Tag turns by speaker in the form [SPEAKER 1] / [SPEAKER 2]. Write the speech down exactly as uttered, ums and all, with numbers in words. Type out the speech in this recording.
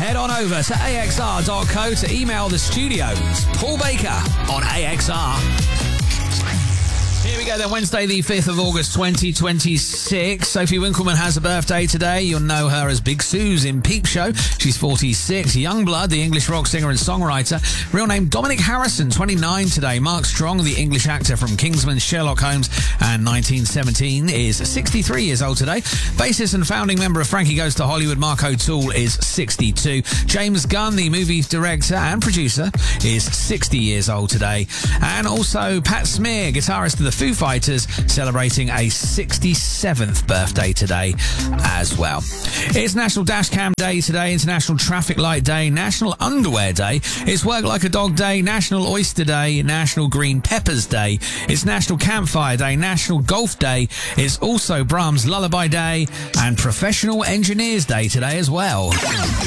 [SPEAKER 1] head on over to A X R dot co to email the studio. It's Paul Baker on A X R. Here we go then, Wednesday the fifth of August twenty twenty-six. Sophie Winkleman has a birthday today. You'll know her as Big Suze in Peep Show. She's forty-six. Youngblood, the English rock singer and songwriter. Real name Dominic Harrison, twenty-nine today. Mark Strong, the English actor from Kingsman, Sherlock Holmes and nineteen seventeen, is sixty-three years old today. Bassist and founding member of Frankie Goes to Hollywood, Mark O'Toole, is sixty-two. James Gunn, the movie director and producer, is sixty years old today. And also Pat Smear, guitarist of the Foo Fighters, celebrating a sixty-seventh birthday today as well. It's National Dashcam Day today, International Traffic Light Day, National Underwear Day, it's Work Like a Dog Day, National Oyster Day, National Green Peppers Day, it's National Campfire Day, National Golf Day, it's also Brahms Lullaby Day and Professional Engineers Day today as well.